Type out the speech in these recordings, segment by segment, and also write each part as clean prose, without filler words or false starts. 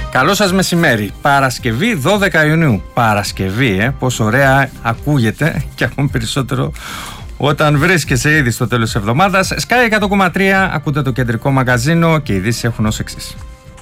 Καλό σας μεσημέρι. Παρασκευή 12 Ιουνίου. Παρασκευή, πόσο ωραία ακούγεται και ακόμη περισσότερο όταν βρίσκεσαι ήδη στο τέλος της εβδομάδας. Sky 100,3, ακούτε το κεντρικό μαγαζίνο και οι ειδήσεις έχουν ως εξής.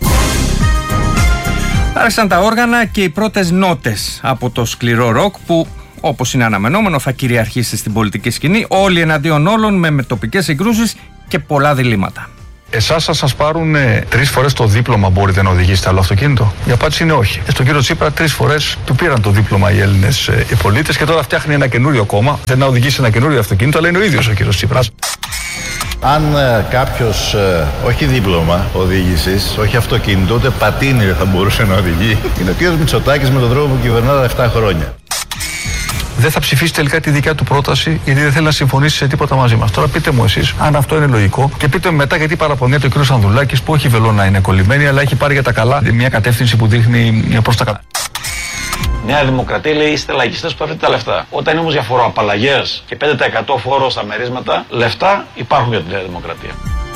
Άρχισαν τα όργανα και οι πρώτες νότες από το σκληρό ροκ που, όπως είναι αναμενόμενο, θα κυριαρχήσει στην πολιτική σκηνή, όλοι εναντίον όλων, με τοπικές συγκρούσεις και πολλά διλήμματα. Εσάς θα σας πάρουν 3 φορές το δίπλωμα, μπορείτε να οδηγήσετε άλλο αυτοκίνητο? Η απάντηση είναι όχι. Στον κύριο Τσίπρα 3 φορές του πήραν το δίπλωμα οι Έλληνες οι πολίτες και τώρα φτιάχνει ένα καινούριο κόμμα. Δεν να οδηγήσει ένα καινούριο αυτοκίνητο, αλλά είναι ο ίδιος ο κύριος Τσίπρας. Αν κάποιος, όχι δίπλωμα οδήγησης, όχι αυτοκίνητο, ούτε πατίνι δεν θα μπορούσε να οδηγεί, είναι ο κύριος Μητσοτάκης με τον τρόπο που κυβερνά 7 χρόνια. Δεν θα ψηφίσει τελικά τη δικιά του πρόταση, γιατί δεν θέλει να συμφωνήσει σε τίποτα μαζί μας. Τώρα πείτε μου εσείς αν αυτό είναι λογικό και πείτε μου μετά γιατί παραπονιέται ο κ. Ανδρουλάκης, που όχι βελό να είναι κολλημένη, αλλά έχει πάρει για τα καλά μια κατεύθυνση που δείχνει προς τα κάτω. Νέα Δημοκρατία λέει είστε λαϊκιστές που αφήνετε τα λεφτά. Όταν είναι όμως για φοροαπαλλαγές και 5% φόρο στα μερίσματα, λεφτά υπάρχουν για τη Νέα Δημοκρατία.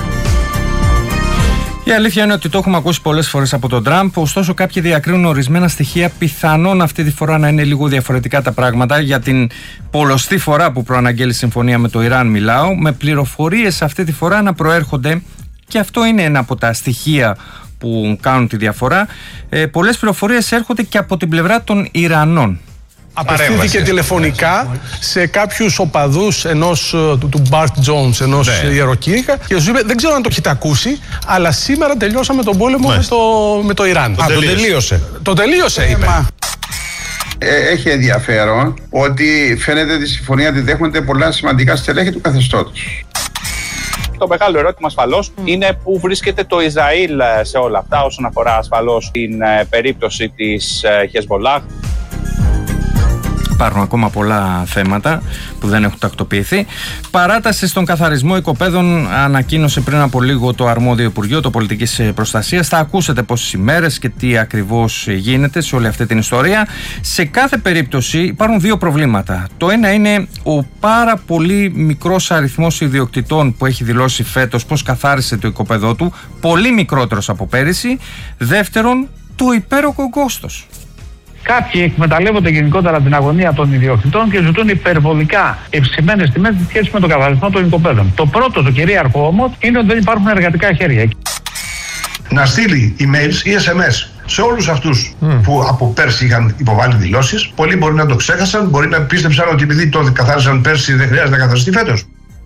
Η αλήθεια είναι ότι το έχουμε ακούσει πολλές φορές από τον Τραμπ, ωστόσο κάποιοι διακρίνουν ορισμένα στοιχεία, πιθανόν αυτή τη φορά να είναι λίγο διαφορετικά τα πράγματα. Για την πολλοστή φορά που προαναγγέλει συμφωνία με το Ιράν μιλάω, με πληροφορίες αυτή τη φορά να προέρχονται, και αυτό είναι ένα από τα στοιχεία που κάνουν τη διαφορά. Πολλές πληροφορίες έρχονται και από την πλευρά των Ιρανών. Απευθύνθηκε τηλεφωνικά σε κάποιους οπαδούς του Μπαρτ Τζόνς, ενός ιεροκήρυκα, και τους είπε: δεν ξέρω αν το έχετε ακούσει, αλλά σήμερα τελειώσαμε τον πόλεμο με το Ιράν. Το τελείωσε. Το τελείωσε, είπε. Έχει ενδιαφέρον ότι φαίνεται τη συμφωνία τη δέχονται πολλά σημαντικά στελέχη του καθεστώτος. Το μεγάλο ερώτημα ασφαλώς είναι πού βρίσκεται το Ισραήλ σε όλα αυτά, όσον αφορά ασφαλώς την περίπτωση της Χεσμολάχ. Υπάρχουν ακόμα πολλά θέματα που δεν έχουν τακτοποιηθεί. Παράταση στον καθαρισμό οικοπαίδων ανακοίνωσε πριν από λίγο το αρμόδιο Υπουργείο, το Πολιτικής Προστασίας. Θα ακούσετε πόσες ημέρες και τι ακριβώς γίνεται σε όλη αυτή την ιστορία. Σε κάθε περίπτωση υπάρχουν δύο προβλήματα. Το ένα είναι ο πάρα πολύ μικρός αριθμός ιδιοκτητών που έχει δηλώσει φέτος πως καθάρισε το οικοπαίδο του, πολύ μικρότερος από πέρυσι. Δεύτερον, το υπέροχο κόστος. Κάποιοι εκμεταλλεύονται γενικότερα την αγωνία των ιδιοκτητών και ζητούν υπερβολικά αυξημένες τιμές σε σχέση με τον καθαρισμό των οικοπαίδων. Το πρώτο, το κυρίαρχο όμως, είναι ότι δεν υπάρχουν εργατικά χέρια. Να στείλει emails ή SMS σε όλους αυτούς που από πέρσι είχαν υποβάλει δηλώσεις. Πολλοί μπορεί να το ξέχασαν, μπορεί να πίστεψαν ότι επειδή το καθάρισαν πέρσι δεν χρειάζεται να καθαριστεί φέτος.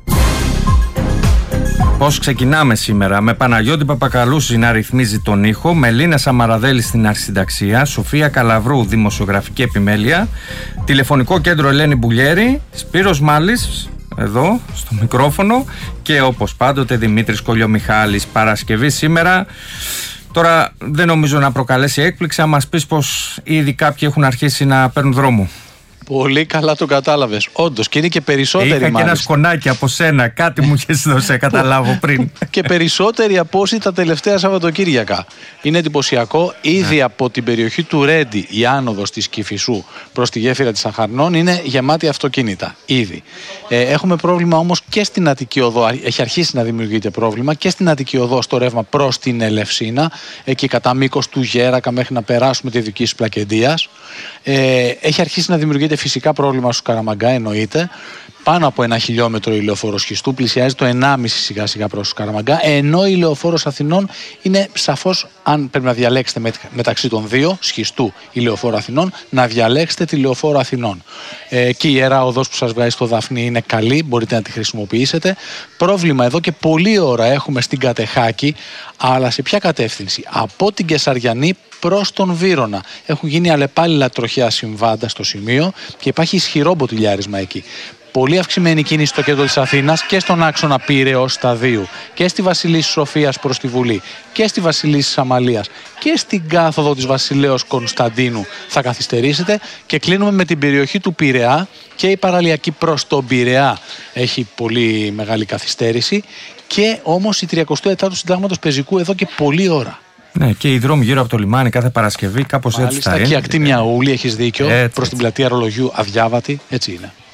Πώς ξεκινάμε σήμερα? Με Παναγιώτη Παπακαλούση να ρυθμίζει τον ήχο, Μελίνα Σαμαραδέλη στην αρχισυνταξία, Σοφία Καλαβρού δημοσιογραφική επιμέλεια, τηλεφωνικό κέντρο Ελένη Μπουλιέρη, Σπύρος Μάλης εδώ στο μικρόφωνο και όπως πάντοτε Δημήτρης Κολιομιχάλης. Παρασκευή σήμερα. Τώρα δεν νομίζω να προκαλέσει έκπληξη αν μας πεις πως ήδη κάποιοι έχουν αρχίσει να παίρνουν δρόμο. Πολύ καλά το κατάλαβες. Όντως, και είναι και περισσότεροι. Είχα και ένα σκονάκι από σένα, κάτι μου είχες δώσει, καταλάβω πριν. Και περισσότεροι από όσοι τα τελευταία Σαββατοκύριακα. Είναι εντυπωσιακό. Ήδη από την περιοχή του Ρέντι, η άνοδος της Κηφισού προς τη γέφυρα της Αχαρνών είναι γεμάτη αυτοκίνητα. Ήδη. Έχουμε πρόβλημα όμως και στην Αττική Οδό. Έχει αρχίσει να δημιουργείται πρόβλημα και στην Αττική Οδό στο ρεύμα προς την Ελευσίνα. Εκεί κατά μήκος του Γέρακα μέχρι να περάσουμε τη δική σου Πλακεντίας. Έχει αρχίσει να δημιουργείται φυσικά πρόβλημα στους Καραμαγκά, εννοείται. Πάνω από 1 χιλιόμετρο η λεωφόρος Σχιστού, πλησιάζει το 1,5 σιγά σιγά προς τους Καραμαγκά, ενώ η λεωφόρος Αθηνών είναι σαφώς, αν πρέπει να διαλέξετε μεταξύ των δύο, Σχιστού ή λεωφόρο Αθηνών, να διαλέξετε τη λεωφόρο Αθηνών. Και η Ιερά Οδός που σας βγάζει στο Δαφνί είναι καλή, μπορείτε να τη χρησιμοποιήσετε. Πρόβλημα εδώ και πολλή ώρα έχουμε στην Κατεχάκη, αλλά σε ποια κατεύθυνση? Από την Κεσαριανή προς τον Βύρωνα. Έχουν γίνει αλλεπάλληλα τροχιά συμβάντα στο σημείο και υπάρχει ισχυρό μποτιλιάρισμα εκεί. Πολύ αυξημένη κίνηση στο κέντρο της Αθήνας και στον άξονα Πύρεως Σταδίου και στη Βασιλίσσης Σοφίας προς τη Βουλή και στη Βασιλίσσης Αμαλίας και στην κάθοδο της Βασιλέως Κωνσταντίνου θα καθυστερήσετε και κλείνουμε με την περιοχή του Πειραιά και η παραλιακή προς τον Πειραιά έχει πολύ μεγάλη καθυστέρηση και όμως η 34ου Συντάγματος Πεζικού εδώ και πολλή ώρα. Ναι, και οι δρόμοι γύρω από το λιμάνι κάθε Παρασκευή κάπως έτσι θα είναι. Και ακτή μια ούλη, έχεις δίκιο, προς την πλατεία Ρολογιού αδιάβατη, έτσι είναι.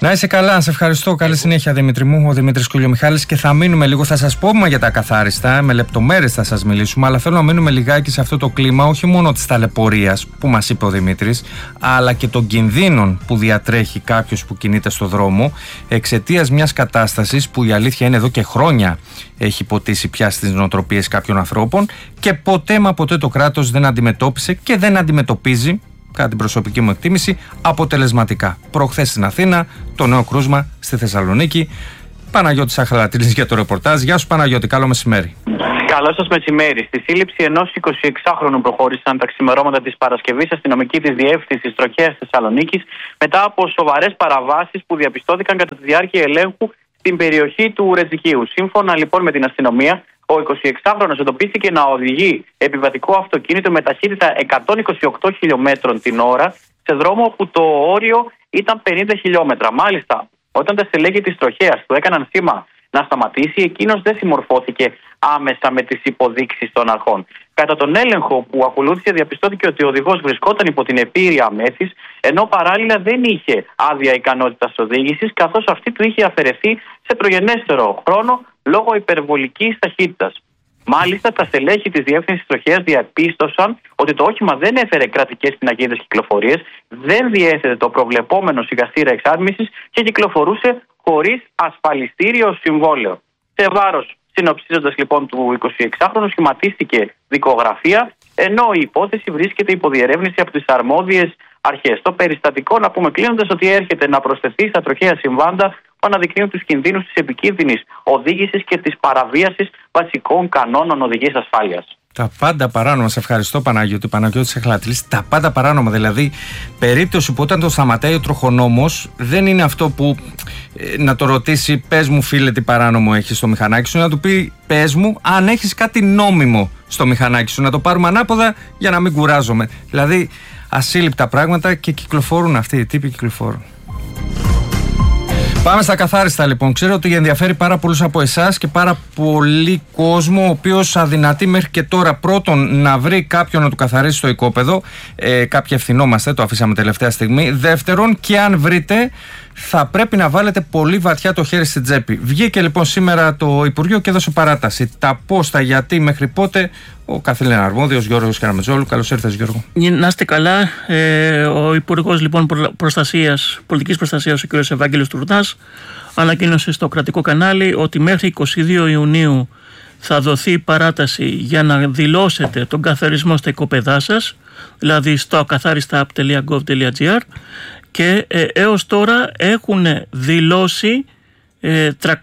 Να είσαι καλά, σε ευχαριστώ. Καλή συνέχεια, Δημήτρη μου. Ο Δημήτρης Κουλιομιχάλης. Και θα μείνουμε λίγο, θα σας πούμε για τα ακαθάριστα, με λεπτομέρειες θα σας μιλήσουμε, αλλά θέλω να μείνουμε λιγάκι σε αυτό το κλίμα, όχι μόνο της ταλαιπωρίας που μας είπε ο Δημήτρης, αλλά και των κινδύνων που διατρέχει κάποιος που κινείται στο δρόμο εξαιτίας μιας κατάστασης που η αλήθεια είναι εδώ και χρόνια έχει ποτίσει πια στις νοοτροπίες κάποιων ανθρώπων και ποτέ μα ποτέ το κράτος δεν αντιμετώπισε και δεν αντιμετωπίζει, κατά την προσωπική μου εκτίμηση, αποτελεσματικά. Προχθές στην Αθήνα, το νέο κρούσμα στη Θεσσαλονίκη. Παναγιώτης Αχλατήλης για το ρεπορτάζ. Γεια σου Παναγιώτη, καλό μεσημέρι. Καλό σας μεσημέρι. Στη σύλληψη ενός 26χρονου προχώρησαν τα ξημερώματα της Παρασκευής αστυνομικοί της Διεύθυνσης Τροχέας Θεσσαλονίκης μετά από σοβαρές παραβάσεις που διαπιστώθηκαν κατά τη διάρκεια ελέγχου στην περιοχή του Ρετζικίου. Σύμφωνα λοιπόν με την αστυνομία, ο 26χρονος εντοπίστηκε να οδηγεί επιβατικό αυτοκίνητο με ταχύτητα 128 χιλιόμετρων την ώρα σε δρόμο όπου το όριο ήταν 50 χιλιόμετρα. Μάλιστα, όταν τα στελέχη της Τροχέας του έκαναν σήμα να σταματήσει, εκείνος δεν συμμορφώθηκε άμεσα με τις υποδείξεις των αρχών. Κατά τον έλεγχο που ακολούθησε, διαπιστώθηκε ότι ο οδηγός βρισκόταν υπό την επίρρεια μέθης, ενώ παράλληλα δεν είχε άδεια ικανότητας οδήγησης, καθώς αυτή του είχε αφαιρεθεί σε προγενέστερο χρόνο λόγω υπερβολικής ταχύτητας. Μάλιστα, τα στελέχη της Διεύθυνσης Τροχέας διαπίστωσαν ότι το όχημα δεν έφερε κρατικές πινακίδες κυκλοφορίες, δεν διέθετε το προβλεπόμενο σιγαστήρα εξάρτησης και κυκλοφορούσε χωρίς ασφαλιστήριο συμβόλαιο. Σε βάρος, συνοψίζοντας λοιπόν του 26χρονου, σχηματίστηκε δικογραφία, ενώ η υπόθεση βρίσκεται υπό διερεύνηση από τις αρμόδιες αρχές. Το περιστατικό, να πούμε κλείνοντας, ότι έρχεται να προσθεθεί στα τροχαία συμβάντα που αναδεικνύουν τους κινδύνους της επικίνδυνης οδήγησης και της παραβίασης βασικών κανόνων οδικής ασφάλειας. Τα πάντα παράνομα, σε ευχαριστώ Παναγιώτη, Παναγιώτης Αχλατήλης. Τα πάντα παράνομα, δηλαδή περίπτωση που όταν το σταματάει ο τροχονόμος δεν είναι αυτό που να το ρωτήσει πες μου φίλε τι παράνομο έχεις στο μηχανάκι σου, να του πει πες μου αν έχεις κάτι νόμιμο στο μηχανάκι σου, να το πάρουμε ανάποδα για να μην κουράζομαι. Δηλαδή ασύλληπτα πράγματα και κυκλοφορούν αυτοί οι τύποι, κυκλοφορούν. Πάμε στα καθάριστα λοιπόν. Ξέρω ότι ενδιαφέρει πάρα πολλούς από εσάς και πάρα πολύ κόσμο ο οποίος αδυνατεί μέχρι και τώρα πρώτον να βρει κάποιον να του καθαρίσει το οικόπεδο. Κάποιοι ευθυνόμαστε, το αφήσαμε τελευταία στιγμή. Δεύτερον, και αν βρείτε θα πρέπει να βάλετε πολύ βαθιά το χέρι στην τσέπη. Βγήκε λοιπόν σήμερα το Υπουργείο και έδωσε παράταση. Τα πώς, τα γιατί, μέχρι πότε, ο καθήλυνα αρμόδιος Γιώργος Καραμετζόλου. Καλώς ήρθες Γιώργο. Να είστε καλά. Ο Υπουργός λοιπόν Πολιτικής Προστασίας, ο κ. Ευάγγελος Τουρνάς, ανακοίνωσε στο κρατικό κανάλι ότι μέχρι 22 Ιουνίου θα δοθεί παράταση για να δηλώσετε τον καθαρισμό στα οικόπεδά σας, δηλαδή στο ακαθάριστα.gov.gr, και έως τώρα έχουν δηλώσει 373.000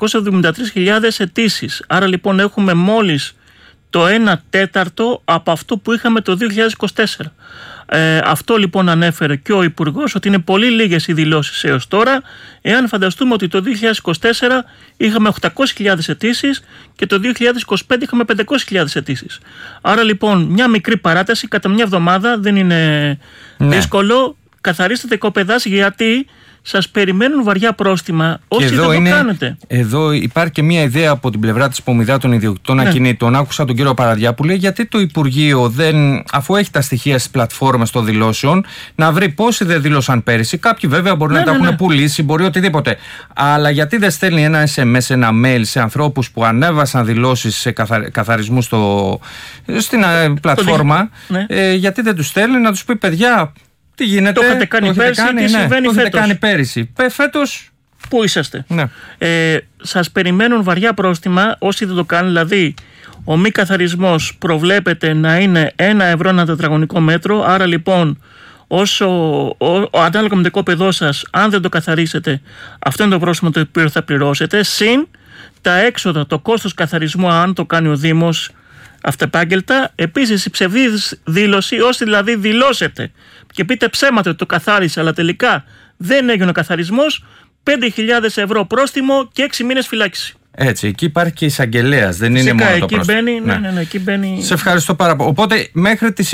αιτήσεις. Άρα λοιπόν έχουμε μόλις το 1/4 από αυτό που είχαμε το 2024. Αυτό λοιπόν ανέφερε και ο Υπουργός, ότι είναι πολύ λίγες οι δηλώσεις έως τώρα, εάν φανταστούμε ότι το 2024 είχαμε 800.000 αιτήσεις και το 2025 είχαμε 500.000 αιτήσεις. Άρα λοιπόν μια μικρή παράταση κατά μια εβδομάδα δεν είναι δύσκολο. Καθαρίστε τα οικόπεδά, γιατί σας περιμένουν βαριά πρόστιμα όσοι δεν το κάνετε. Εδώ υπάρχει και μια ιδέα από την πλευρά της Πομιδά των ιδιοκτητών ακινήτων. Άκουσα τον κύριο Παραδιά που λέει γιατί το Υπουργείο δεν, αφού έχει τα στοιχεία στις πλατφόρμες των δηλώσεων, να βρει πόσοι δεν δήλωσαν πέρυσι. Κάποιοι βέβαια μπορεί να τα έχουν πουλήσει, μπορεί οτιδήποτε. Αλλά γιατί δεν στέλνει ένα SMS, ένα mail σε ανθρώπους που ανέβασαν δηλώσεις σε καθαρισμού στην πλατφόρμα, γιατί δεν τους στέλνει να τους πει παιδιά. Τι γίνεται, το είχατε κάνει πέρσι, τι συμβαίνει φέτος. Φέτος πού είσαστε. Σας περιμένουν βαριά πρόστιμα όσοι δεν το κάνουν. Δηλαδή ο μη καθαρισμός προβλέπεται να είναι 1 ευρώ ανά τετραγωνικό μέτρο. Άρα λοιπόν ανάλογα με το οικόπεδό σας, αν δεν το καθαρίσετε, αυτό είναι το πρόστιμο το οποίο θα πληρώσετε, συν τα έξοδα, το κόστος καθαρισμού αν το κάνει ο Δήμος αυτεπάγγελτα. Επίσης η ψευδής δήλωση, όσοι δηλαδή δηλώσετε και πείτε ψέματα ότι το καθάρισε αλλά τελικά δεν έγινε ο καθαρισμός, 5.000 ευρώ πρόστιμο και 6 μήνες φυλάκιση. Έτσι, εκεί υπάρχει και εισαγγελέας, δεν είναι μόνο το πρόστιμο. Εκεί μπαίνει. Σε ευχαριστώ πάρα πολύ. Οπότε μέχρι τις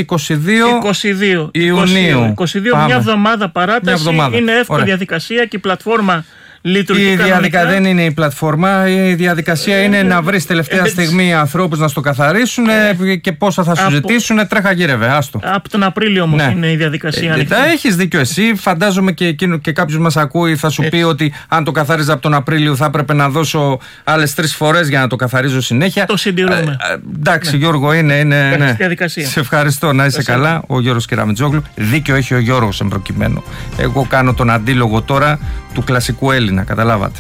22 Ιουνίου. 22, μια εβδομάδα παράταση, είναι εύκολη διαδικασία και η πλατφόρμα Η διαδικασία δεν είναι η πλατφόρμα. Η διαδικασία είναι να βρεις τελευταία στιγμή ανθρώπους να στο καθαρίσουν και πόσα θα σου ζητήσουν. Τρέχα γύρευε, άστο. Από τον Απρίλιο όμως είναι η διαδικασία. Έχεις δίκιο εσύ. Φαντάζομαι και κάποιος μας ακούει θα σου πει ότι αν το καθάριζα από τον Απρίλιο θα έπρεπε να δώσω άλλες 3 φορές για να το καθαρίζω συνέχεια. Το συντηρούμε. Εντάξει, Γιώργο, είναι. Διαδικασία. Σε ευχαριστώ, να είσαι καλά. Ο Γιώργος Κεραμετζόγλου. Δίκιο έχει ο Γιώργος εμπροκειμένο. Εγώ κάνω τον αντίλογο τώρα του κλασικού Έλληνα, καταλάβατε.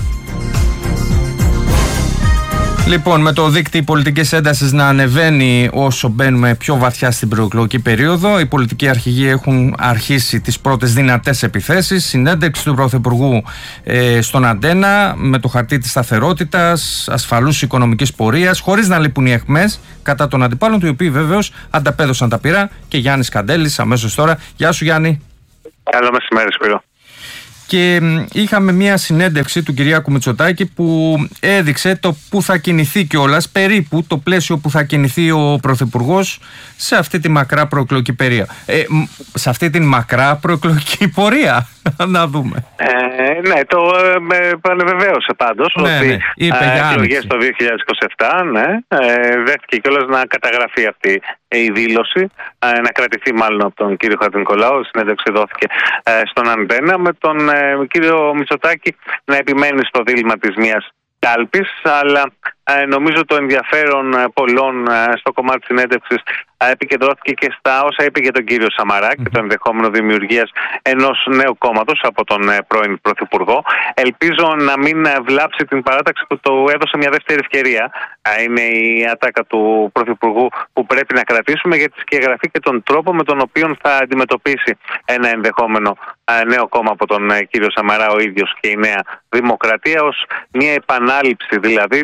Λοιπόν, με το δίκτυο πολιτικής έντασης να ανεβαίνει όσο μπαίνουμε πιο βαθιά στην προεκλογική περίοδο, οι πολιτικοί αρχηγοί έχουν αρχίσει τις πρώτες δυνατές επιθέσεις. Συνέντευξη του Πρωθυπουργού στον Αντένα με το χαρτί της σταθερότητας, ασφαλούς οικονομικής πορείας, χωρίς να λείπουν οι αιχμές κατά των αντιπάλων του, οι οποίοι βεβαίως ανταπέδωσαν τα πυρά. Και Γιάννης Καντέλης αμέσως τώρα. Γεια σου, Γιάννη. Καλό μεσημέρι, Σπύρο. Και είχαμε μια συνέντευξη του Κυριάκου Μητσοτάκη που έδειξε το που θα κινηθεί κιόλας, περίπου το πλαίσιο που θα κινηθεί ο Πρωθυπουργός σε αυτή τη μακρά προεκλογική πορεία. Σε αυτή τη μακρά προεκλογική πορεία, να δούμε. Ναι, το επανεβεβαίωσε πάντως ότι εκλογές το 2027, δέχτηκε κιόλας να καταγραφεί αυτή η δήλωση, να κρατηθεί μάλλον από τον κύριο Χατζηνικολάου. Η συνέντευξη δόθηκε στον Αντένα, με τον κύριο Μητσοτάκη να επιμένει στο δίλημμα της μιας κάλπης, αλλά νομίζω το ενδιαφέρον πολλών στο κομμάτι της συνέντευξης επικεντρώθηκε και στα όσα είπε για τον κύριο Σαμαρά και το ενδεχόμενο δημιουργίας ενός νέου κόμματος από τον πρώην Πρωθυπουργό. Ελπίζω να μην βλάψει την παράταξη που του έδωσε μια δεύτερη ευκαιρία. Είναι η ατάκα του Πρωθυπουργού που πρέπει να κρατήσουμε, για τη σκιαγραφή και τον τρόπο με τον οποίο θα αντιμετωπίσει ένα ενδεχόμενο νέο κόμμα από τον κύριο Σαμαρά ο ίδιος και η Νέα Δημοκρατία, ως μια επανάληψη δηλαδή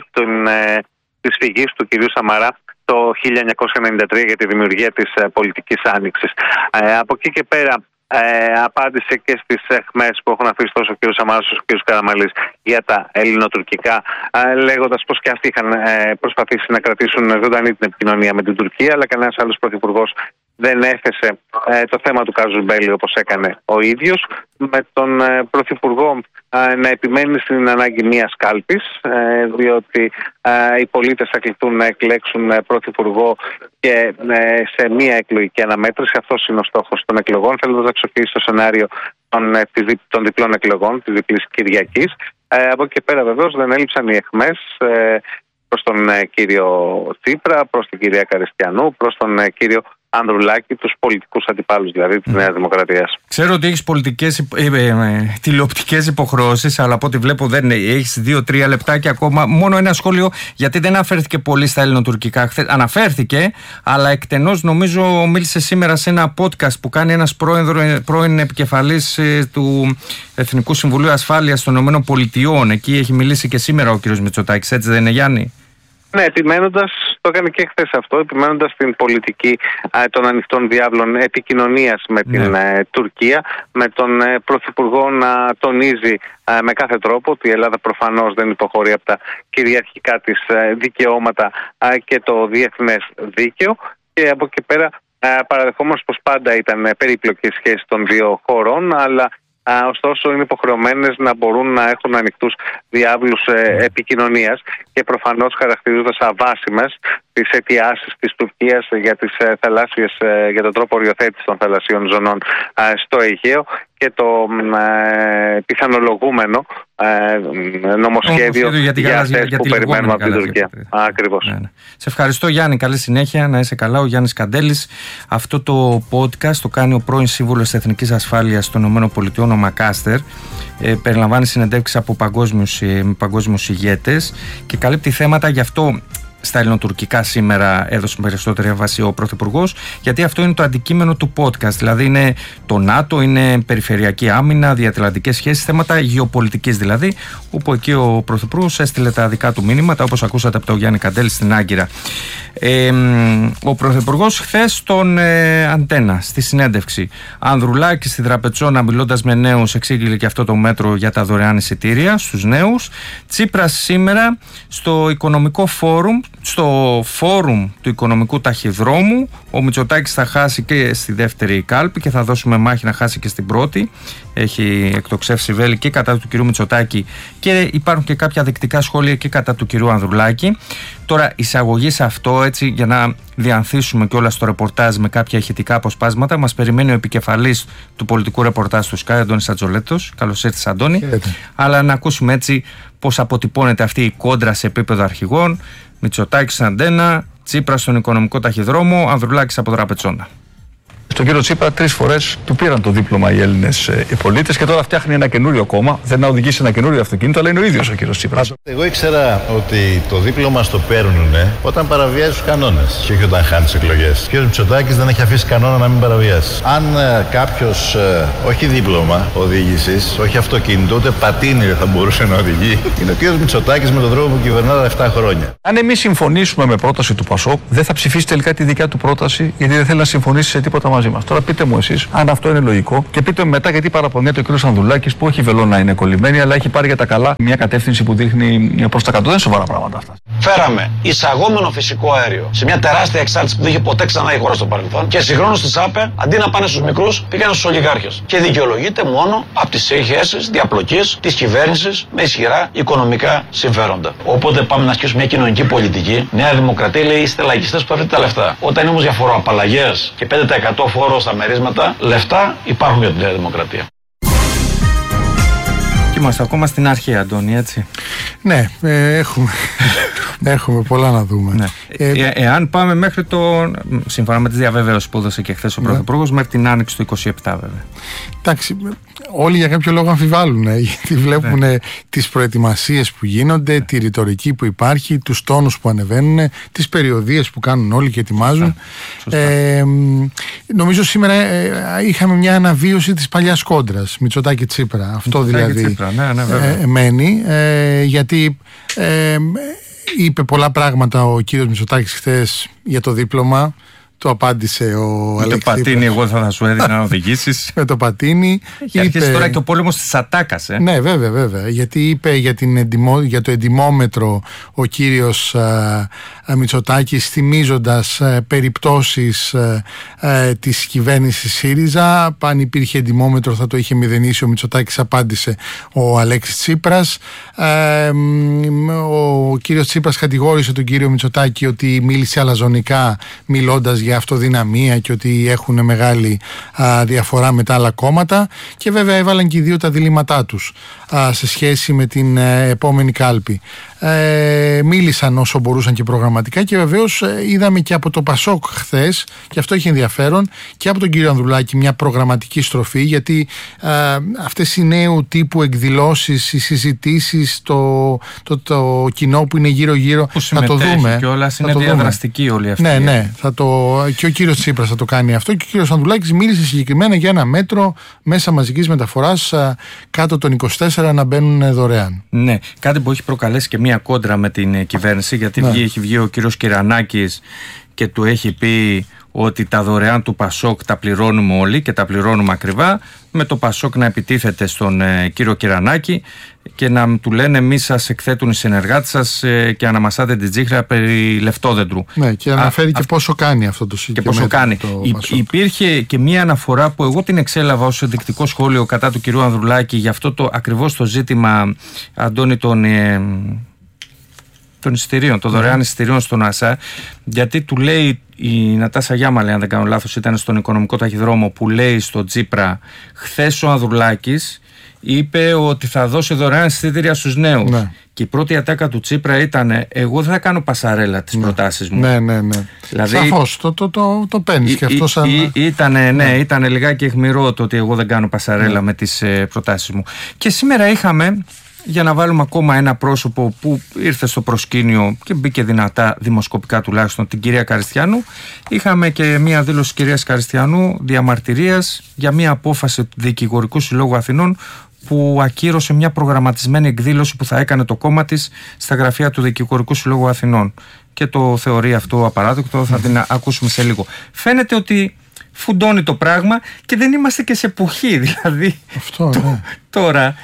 της φυγής του κυρίου Σαμαρά το 1993 για τη δημιουργία της πολιτικής άνοιξης. Από εκεί και πέρα απάντησε και στις αιχμές που έχουν αφήσει τόσο ο κ. Σαμάρας όσο ο κ. Καραμανλής για τα ελληνοτουρκικά, λέγοντας πως και αυτοί είχαν προσπαθήσει να κρατήσουν ζωντανή την επικοινωνία με την Τουρκία, αλλά κανένας άλλος πρωθυπουργός δεν έθεσε το θέμα του Καζουμπέλη όπως έκανε ο ίδιος, με τον Πρωθυπουργό να επιμένει στην ανάγκη μιας κάλπης, διότι οι πολίτες θα κληθούν να εκλέξουν Πρωθυπουργό και σε μια εκλογική αναμέτρηση. Αυτός είναι ο στόχος των εκλογών, θέλοντας να αξιοποιήσει το σενάριο των διπλών εκλογών, της διπλής Κυριακής. Από εκεί και πέρα βεβαίως δεν έλειψαν οι αιχμές προς τον κύριο Τσίπρα, προς την κυρία Καριστιανού, προς τον κύριο Ανδρουλάκη, τους πολιτικούς αντιπάλους δηλαδή της Νέας Δημοκρατίας. Ξέρω ότι έχεις τηλεοπτικές υποχρεώσεις, αλλά από ό,τι βλέπω δεν έχεις 2-3 λεπτάκια ακόμα. Μόνο ένα σχόλιο, γιατί δεν αναφέρθηκε πολύ στα ελληνοτουρκικά. Αναφέρθηκε, αλλά εκτενώς νομίζω μίλησε σήμερα σε ένα podcast που κάνει ένας πρώην επικεφαλής του Εθνικού Συμβουλίου Ασφάλειας των ΗΠΑ. Εκεί έχει μιλήσει και σήμερα ο κ. Μητσοτάκης, έτσι δεν είναι, Γιάννη? Ναι, επιμένοντας, το έκανε και χθες αυτό, επιμένοντας την πολιτική των ανοιχτών διάβλων επικοινωνίας με την Τουρκία, με τον Πρωθυπουργό να τονίζει με κάθε τρόπο ότι η Ελλάδα προφανώς δεν υποχωρεί από τα κυριαρχικά της δικαιώματα και το διεθνές δίκαιο, και από εκεί πέρα παραδεχόμενος πως πάντα ήταν περίπλοκη σχέση των δύο χωρών, αλλά ωστόσο είναι υποχρεωμένες να μπορούν να έχουν ανοιχτούς διάβλους επικοινωνίας, και προφανώς χαρακτηρίζοντας αβάσιμες τις αιτιάσεις της Τουρκίας για τις για τον τρόπο οριοθέτησης των θαλασσίων ζωνών στο Αιγαίο και το πιθανολογούμενο νομοσχέδιο για αυτές που περιμένουμε από την Τουρκία. Ακριβώς. Ναι. Σε ευχαριστώ, Γιάννη, καλή συνέχεια, να είσαι καλά. Ο Γιάννης Καντέλης. Αυτό το podcast το κάνει ο πρώην Σύμβουλος της Εθνικής Ασφάλειας των ΗΠΑ, ο Μακάστερ. Περιλαμβάνει συνεντεύξεις από παγκόσμιους ηγέτες και καλύπτει θέματα, γι' αυτό στα ελληνοτουρκικά σήμερα έδωσε περισσότερη έμφαση ο Πρωθυπουργός, γιατί αυτό είναι το αντικείμενο του podcast. Δηλαδή είναι το ΝΑΤΟ, είναι περιφερειακή άμυνα, διατλαντικές σχέσεις, θέματα γεωπολιτικής δηλαδή, όπου εκεί ο Πρωθυπουργός έστειλε τα δικά του μήνυματα, όπως ακούσατε από τον Γιάννη Καντέλη στην Άγκυρα. Ο Πρωθυπουργός χθες στον Αντένα, στη συνέντευξη. Ανδρουλάκη στη Δραπετσόνα, μιλώντας με νέους, εξήγηλε και αυτό το μέτρο για τα δωρεάν εισιτήρια στους νέους. Τσίπρας σήμερα στο Οικονομικό Φόρουμ στο φόρουμ του οικονομικού ταχυδρόμου ο Μητσοτάκης θα χάσει και στη δεύτερη κάλπη και θα δώσουμε μάχη να χάσει και στην πρώτη. Έχει εκτοξεύσει βέλη και κατά του κυρίου Μητσοτάκη και υπάρχουν και κάποια δεκτικά σχόλια και κατά του κυρίου Ανδρουλάκη. Τώρα, εισαγωγή σε αυτό, έτσι, για να διανθίσουμε και όλα στο ρεπορτάζ με κάποια ηχητικά αποσπάσματα, μας περιμένει ο επικεφαλής του πολιτικού ρεπορτάζ του Sky, Αντώνης Ατζολέτος. Καλώς ήρθες, Αντώνη. Αλλά να ακούσουμε έτσι πώς αποτυπώνεται αυτή η κόντρα σε επίπεδο αρχηγών. Μητσοτάκης στην Αντένα, Τσίπρας στον οικονομικό ταχυδρόμο, Ανδρουλάκης από Τραπετσόνα. Στον κύριο Τσίπρα 3 φορές του πήραν το δίπλωμα οι Έλληνες οι πολίτες και τώρα φτιάχνει ένα καινούριο κόμμα. Δεν να οδηγήσει ένα καινούριο αυτοκίνητο, αλλά είναι ο ίδιος ο κύριος Τσίπρας. Εγώ ήξερα ότι το δίπλωμα στο παίρνουν όταν παραβιάζει τους κανόνες και όχι όταν χάνει τις εκλογές. Ο κύριος Μητσοτάκης δεν έχει αφήσει κανόνα να μην παραβιάσει. Αν κάποιος όχι δίπλωμα οδήγησης, όχι αυτοκίνητο, ούτε πατίνι δεν θα μπορούσε να οδηγεί, είναι ο κύριος Μητσοτάκης με τον τρόπο που κυβερνά τα 7 χρόνια. Αν εμείς συμφωνήσουμε με πρόταση του ΠΑΣΟΚ, δεν θα ψηφίσει τελικά τη δικιά του πρόταση, γιατί δεν θέλει να συμφωνήσει σε τίποτα μαζί μας. Τώρα πείτε μου εσείς αν αυτό είναι λογικό και πείτε μου μετά γιατί παραπονιέται ο κ. Ανδρουλάκης που όχι βελόνα είναι κολλημένη, αλλά έχει πάρει για τα καλά μια κατεύθυνση που δείχνει προς τα κάτω. Δεν είναι σοβαρά πράγματα αυτά. Φέραμε εισαγόμενο φυσικό αέριο σε μια τεράστια εξάρτηση που δεν είχε ποτέ ξανά η χώρα στο παρελθόν και συγχρόνως τη ΣΑΠΕ αντί να πάνε στους μικρούς πήγαιναν στους ολιγάρχες. Και δικαιολογείται μόνο από τις σχέσεις διαπλοκής της κυβέρνησης με ισχυρά οικονομικά συμφέροντα. Οπότε πάμε να ασκήσουμε μια κοινωνική πολιτική. Νέα Δημοκρατία λέει είστε λαϊκιστές που αφήνετε τα λεφτά. Όταν είναι όμως για φοροαπαλλαγές και 5% φόρο στα μερίσματα, λεφτά υπάρχουν για τη Νέα Δημοκρατία. Και είμαστε ακόμα στην αρχή, Αντώνη, έτσι. Ναι, έχουμε πολλά να δούμε. Ναι. Εάν πάμε μέχρι σύμφωνα με τις διαβεβαίωσεις που έδωσε και χθες ο Πρωθυπουργός, μέχρι την άνοιξη του 27 βέβαια. Εντάξει, όλοι για κάποιο λόγο αμφιβάλλουν, γιατί βλέπουν τις προετοιμασίες που γίνονται, τη ρητορική που υπάρχει, τους τόνους που ανεβαίνουν, τις περιοδίες που κάνουν όλοι και ετοιμάζουν. Νομίζω σήμερα είχαμε μια αναβίωση της παλιάς κόντρας Μητσοτάκη Τσίπρα. Αυτό δηλαδή μένει, γιατί είπε πολλά πράγματα ο κύριος Μητσοτάκης χθες για το δίπλωμα. Το απάντησε ο Αλέξης. Με το πατίνι, εγώ θα σου έδινα να οδηγήσεις. Με το πατίνι. Έχει αρχίσει τώρα και ο πόλεμος της ατάκας. Ναι, βέβαια. Γιατί είπε για το εντιμόμετρο ο κύριος Μητσοτάκης, θυμίζοντας περιπτώσεις της κυβέρνησης ΣΥΡΙΖΑ. Αν υπήρχε εντιμόμετρο θα το είχε μηδενίσει ο Μητσοτάκης, απάντησε ο Αλέξης Τσίπρας. Ο κύριος Τσίπρας κατηγόρησε τον κύριο Μητσοτάκη ότι μίλησε αλαζονικά, μιλώντας για αυτοδυναμία και ότι έχουν μεγάλη διαφορά με τα άλλα κόμματα, και βέβαια έβαλαν και οι δύο τα διλήμματά τους σε σχέση με την επόμενη κάλπη. Μίλησαν όσο μπορούσαν και προγραμματικά, και βεβαίως είδαμε και από το ΠΑΣΟΚ χθες, και αυτό έχει ενδιαφέρον, και από τον κύριο Ανδρουλάκη μια προγραμματική στροφή, γιατί αυτές οι νέου τύπου εκδηλώσεις, οι συζητήσεις, το κοινό που είναι γύρω-γύρω, θα το δούμε. Και όλα είναι διαδραστική όλη αυτή. Ναι, και ο κύριος Τσίπρας θα το κάνει αυτό, και ο κύριος Ανδρουλάκης μίλησε συγκεκριμένα για ένα μέτρο μέσα μαζικής μεταφοράς κάτω των 24 να μπαίνουν δωρεάν. Ναι, κάτι που έχει προκαλέσει και μια κόντρα με την κυβέρνηση, γιατί έχει βγει ο κύριος Κυρανάκης και του έχει πει ότι τα δωρεάν του ΠΑΣΟΚ τα πληρώνουμε όλοι και τα πληρώνουμε ακριβά, με το ΠΑΣΟΚ να επιτίθεται στον κύριο Κυρανάκη και να του λένε εμείς σας εκθέτουν οι συνεργάτες σας και αναμασάτε την τσίχρα περί λεφτόδεντρου. Ναι, και αναφέρει και πόσο κάνει αυτό το συγκεκριμένο. Και πόσο κάνει. Υπήρχε και μία αναφορά που εγώ την εξέλαβα ως ενδεικτικό σχόλιο κατά του κυρίου Ανδρουλάκη για αυτό ακριβώς το ζήτημα, Αντώνη, των εισιτηρίων, των δωρεάν εισιτηρίων στον ΑΣΑ, γιατί του λέει η Νατάσα Γιάμαλη, αν δεν κάνω λάθος, ήταν στον οικονομικό ταχυδρόμο, που λέει στον Τσίπρα χθες ο Ανδρουλάκης είπε ότι θα δώσει δωρεάν εισιτήρια στους νέους. Ναι. Και η πρώτη ατάκα του Τσίπρα ήταν εγώ δεν θα κάνω πασαρέλα τις προτάσεις μου. Ναι. Δηλαδή, σαφώς, το παίρνεις και αυτό σαν... Ήταν λιγάκι αιχμηρό το ότι εγώ δεν κάνω πασαρέλα με τις προτάσεις μου. Και σήμερα είχαμε, για να βάλουμε ακόμα ένα πρόσωπο που ήρθε στο προσκήνιο και μπήκε δυνατά δημοσκοπικά τουλάχιστον, την κυρία Καριστιανού. Είχαμε και μία δήλωση της κυρίας Καριστιανού διαμαρτυρίας για μία απόφαση του Δικηγορικού Συλλόγου Αθηνών, που ακύρωσε μια προγραμματισμένη εκδήλωση που θα έκανε το κόμμα της στα γραφεία του Δικηγορικού Συλλόγου Αθηνών. Και το θεωρεί αυτό απαράδεκτο, θα την ακούσουμε σε λίγο. Φαίνεται ότι φουντώνει το πράγμα και δεν είμαστε και σε εποχή, δηλαδή. Αυτό, τώρα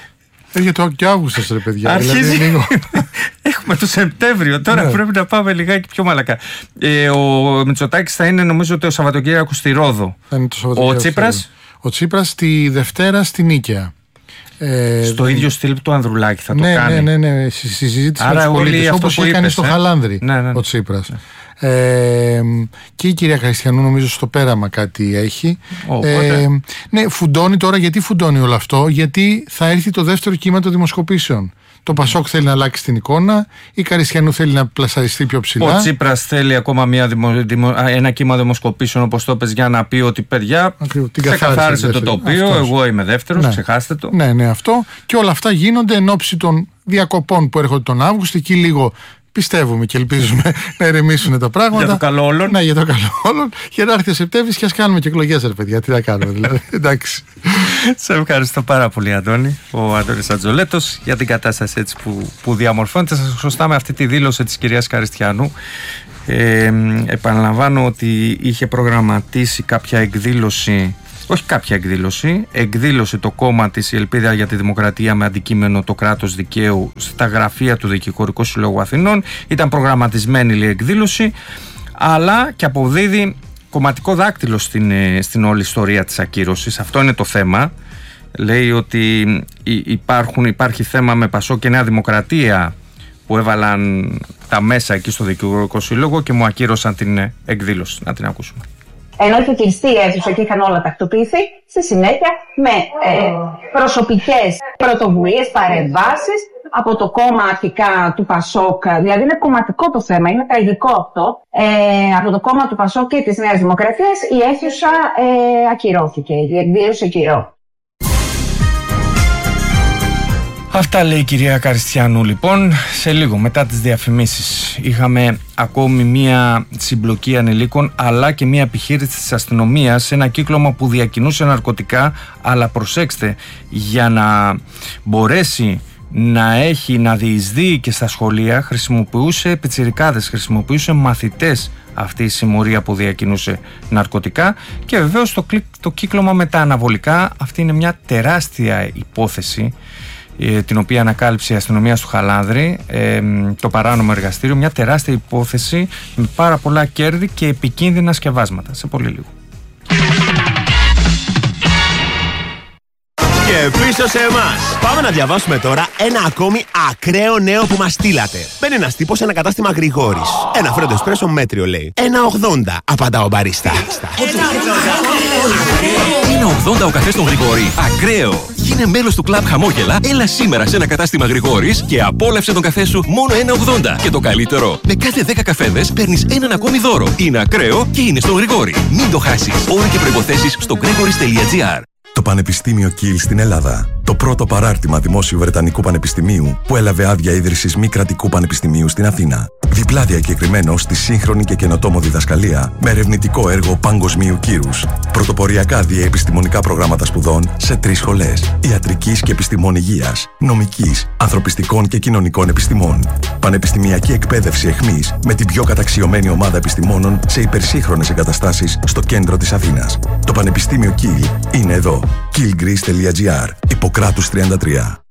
Έρχεται και ο Αύγουστος, ρε παιδιά. Αρχίζει. Δηλαδή, Έχουμε το Σεπτέμβριο. Τώρα πρέπει να πάμε λιγάκι πιο μαλακά. Ο Μητσοτάκης θα είναι, νομίζω, το Σαββατοκύριακο στη Ρόδο. Ο Τσίπρας. Ο Τσίπρας τη Δευτέρα στη Νίκαια. Στο ίδιο στυλ του Ανδρουλάκη θα το κάνει. Ναι. Στη συζήτηση με τους πολίτες, όπως έκανε στο Χαλάνδρη ο Τσίπρας. Και η κυρία Καριστιανού νομίζω στο πέραμα κάτι έχει. Ναι, φουντώνει τώρα. Γιατί φουντώνει όλο αυτό? Γιατί θα έρθει το δεύτερο κύμα των δημοσκοπήσεων. Το Πασόκ θέλει να αλλάξει την εικόνα, η Καριστιανού θέλει να πλασαριστεί πιο ψηλά. Ο Τσίπρας θέλει ακόμα ένα κύμα δημοσκοπήσεων, όπως το πες, για να πει ότι παιδιά, ξεκαθάρισε το τοπίο. Εγώ είμαι δεύτερος, ξεχάστε το. Ναι, αυτό. Και όλα αυτά γίνονται εν ώψη των διακοπών που έρχονται τον Αύγουστο. Εκεί λίγο πιστεύουμε και ελπίζουμε να ηρεμήσουν τα πράγματα. Για το καλό όλων. Ναι, για το καλό όλων. Για να έρθει ο Σεπτέμβρης και ας κάνουμε και εκλογές, ρε παιδιά. Τι να κάνουμε, δηλαδή. Εντάξει. Σε ευχαριστώ πάρα πολύ, Αντώνη. Ο Αντώνης Ατζολέτος, για την κατάσταση έτσι που διαμορφώνεται. Σας χρωστάμε αυτή τη δήλωση της κυρίας Καριστιανού. Επαναλαμβάνω ότι είχε προγραμματίσει κάποια εκδήλωση. Όχι κάποια εκδήλωση το κόμμα της, η Ελπίδα για τη Δημοκρατία, με αντικείμενο το κράτος δικαίου, στα γραφεία του Δικηγορικού Συλλόγου Αθηνών. Ήταν προγραμματισμένη η εκδήλωση, αλλά και αποδίδει κομματικό δάκτυλο στην όλη ιστορία της ακύρωσης. Αυτό είναι το θέμα. Λέει ότι υπάρχει θέμα με Πασόκ και Νέα Δημοκρατία που έβαλαν τα μέσα εκεί στο Δικηγορικό Σύλλογο και μου ακύρωσαν την εκδήλωση. Να την ακούσουμε. Ενώ είχε κλειστεί η αίθουσα και είχαν όλα τακτοποιηθεί, στη συνέχεια με προσωπικές πρωτοβουλίες, παρεμβάσεις από το κόμμα αρχικά του Πασόκ, δηλαδή είναι κομματικό το θέμα, είναι τραγικό αυτό, από το κόμμα του Πασόκ και της Νέας Δημοκρατίας η αίθουσα ακυρώθηκε, η εκδήλωση ακυρώθηκε. Αυτά λέει η κυρία Καριστιανού. Λοιπόν, σε λίγο μετά τις διαφημίσεις είχαμε ακόμη μία συμπλοκή ανηλίκων, αλλά και μία επιχείρηση της αστυνομίας σε ένα κύκλωμα που διακινούσε ναρκωτικά, αλλά προσέξτε, για να μπορέσει να διεισδύει και στα σχολεία χρησιμοποιούσε πιτσιρικάδες, χρησιμοποιούσε μαθητές αυτή η συμμορία που διακινούσε ναρκωτικά. Και βεβαίως το κύκλωμα με τα αναβολικά, αυτή είναι μια τεράστια υπόθεση την οποία ανακάλυψε η αστυνομία στο Χαλάνδρη, το παράνομο εργαστήριο, μια τεράστια υπόθεση με πάρα πολλά κέρδη και επικίνδυνα σκευάσματα. Σε πολύ λίγο. Και πίσω σε εμάς. Πάμε να διαβάσουμε τώρα ένα ακόμη ακραίο νέο που μας στείλατε. Μπαίνει ένας τύπος σε ένα κατάστημα Γρηγόρης. Ένα φρέντο εσπρέσο μέτριο λέει. 1,80 απαντά ο μπαρίστα. 1,80 ο καφές στον Γρηγόρη. Ακραίο. Γίνε μέλος του κλαμπ Χαμόγελα. Έλα σήμερα σε ένα κατάστημα Γρηγόρης και απόλαυσε τον καφέ σου μόνο 1,80. Και το καλύτερο, με κάθε 10 καφέδες παίρνεις έναν ακόμη δώρο. Είναι ακραίο και είναι στον Γρηγόρη. Μην το χάσεις. Όροι και προϋποθέσεις στο gregoris.gr. Το Πανεπιστήμιο Κιλ στην Ελλάδα. Το πρώτο παράρτημα Δημόσιου Βρετανικού Πανεπιστημίου που έλαβε άδεια ίδρυσης μη κρατικού πανεπιστημίου στην Αθήνα. Διπλά διακεκριμένο στη σύγχρονη και καινοτόμο διδασκαλία με ερευνητικό έργο παγκοσμίου κύρους. Πρωτοποριακά διαεπιστημονικά προγράμματα σπουδών σε 3 σχολές. Ιατρικής και επιστημών υγείας, νομικής, ανθρωπιστικών και κοινωνικών επιστημών. Πανεπιστημιακή εκπαίδευση εχμής με την πιο καταξιωμένη ομάδα επιστημόνων σε υπερσύγχρονες εγκαταστάσεις στο κέντρο της Αθήνας. Το Πανεπιστήμιο Κιλ είναι εδώ. killgreece.gr. Ιπποκράτους 33.